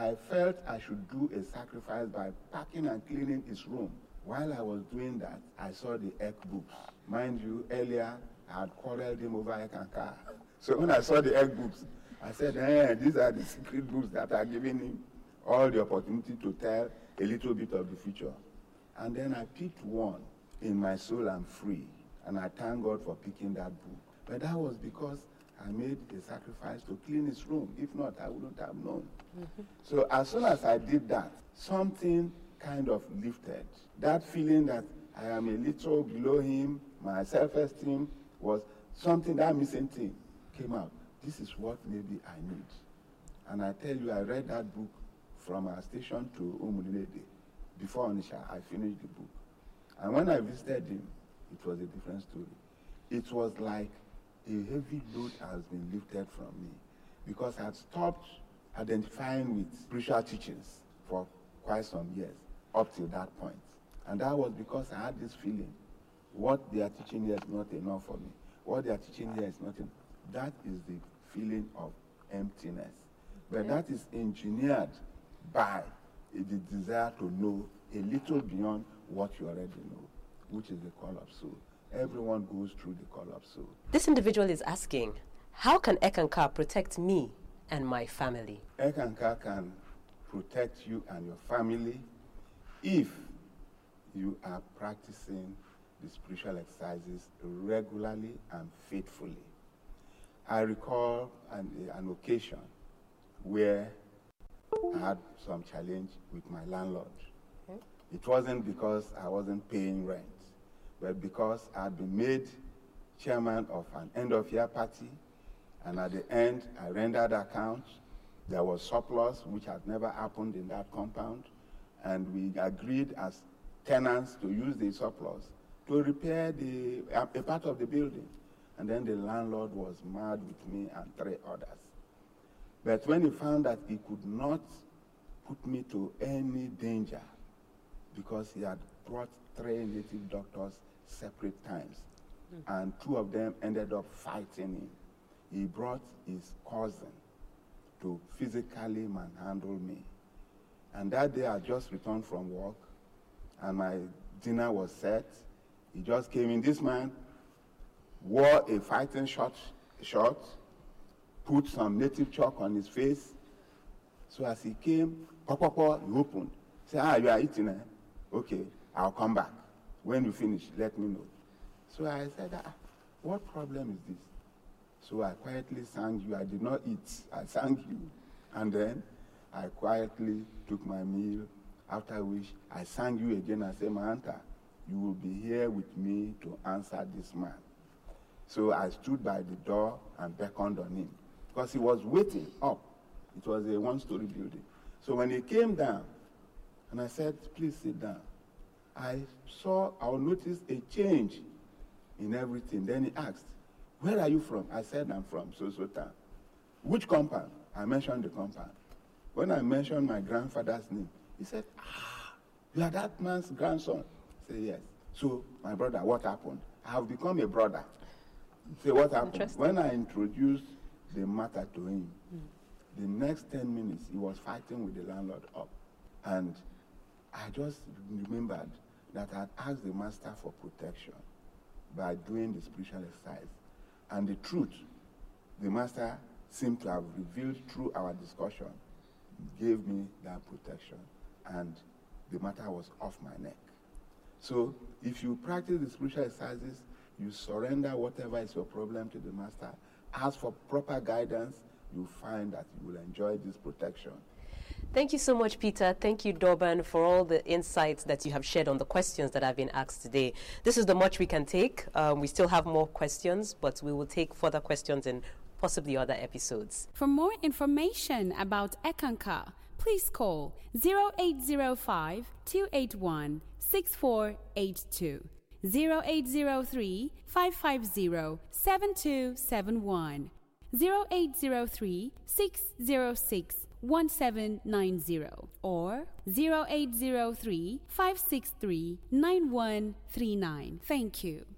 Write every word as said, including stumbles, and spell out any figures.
I felt I should do a sacrifice by packing and cleaning his room. While I was doing that, I saw the Ek books. Mind you, earlier, I had quarreled him over Ek and Ka. So when I saw the Ek books, I said, eh, these are the secret books that are giving him all the opportunity to tell a little bit of the future. And then I picked one, In My Soul I'm Free. And I thank God for picking that book. But that was because I made a sacrifice to clean his room. If not, I wouldn't have known. Mm-hmm. So as soon as I did that, something kind of lifted. That feeling that I am a little below him, my self-esteem was something, that missing thing came out. This is what maybe I need. And I tell you, I read that book from our station to Umulede. Before Onisha, I finished the book. And when I visited him, it was a different story. It was like a heavy load has been lifted from me because I had stopped identifying with spiritual teachings for quite some years, up till that point. And that was because I had this feeling, what they are teaching here is not enough for me. What they are teaching here is not enough. That is the feeling of emptiness. But yeah. that is engineered by the desire to know a little beyond what you already know, which is the call of soul. Everyone goes through the call of soul. This individual is asking, how can Ek and Ka protect me and my family? Ek and Ka can protect you and your family if you are practicing the spiritual exercises regularly and faithfully. I recall an, an occasion where I had some challenge with my landlord. Okay. It wasn't because I wasn't paying rent, but because I had been made chairman of an end-of-year party, and at the end, I rendered accounts. There was surplus, which had never happened in that compound, and we agreed as tenants to use the surplus to repair the, a, a part of the building. And then the landlord was mad with me and three others. But when he found that he could not put me to any danger, because he had brought three native doctors separate times, mm. and two of them ended up fighting him, he brought his cousin to physically manhandle me. And that day I just returned from work, and my dinner was set. He just came in. This man wore a fighting short, short, put some native chalk on his face. So as he came, pop, pop, pop, he opened. Say, ah, you are eating, eh? Okay, I'll come back. When you finish, let me know. So I said, ah, what problem is this? So I quietly sang you. I did not eat. I sang you. And then I quietly took my meal, after which I sang you again. I said, Mahanta, you will be here with me to answer this man. So I stood by the door and beckoned on him, because he was waiting up. It was a one-story building. So when he came down, and I said, please sit down, I saw, I noticed a change in everything. Then he asked, where are you from? I said, I'm from so-so town. Which compound? I mentioned the compound. When I mentioned my grandfather's name, he said, ah, you are that man's grandson. I said, yes. So, my brother, what happened? I have become a brother. Say, what happened? When I introduced the matter to him, mm. the next ten minutes, he was fighting with the landlord up. And I just remembered that I had asked the master for protection by doing the spiritual exercise. And the truth, the master seemed to have revealed through our discussion, gave me that protection, and the matter was off my neck. So if you practice the spiritual exercises, you surrender whatever is your problem to the master, ask for proper guidance, you find that you will enjoy this protection. Thank you so much, Peter. Thank you, Durban, for all the insights that you have shared on the questions that have been asked today. This is the much we can take. Um, we still have more questions, but we will take further questions in possibly other episodes. For more information about Ek and Ka, please call zero eight zero five, two eight one, six four eight two, zero eight zero three, five five zero, seven two seven one, zero eight zero three, six zero six, one seven nine zero, or zero eight zero three, five six three, nine one three nine. Thank you.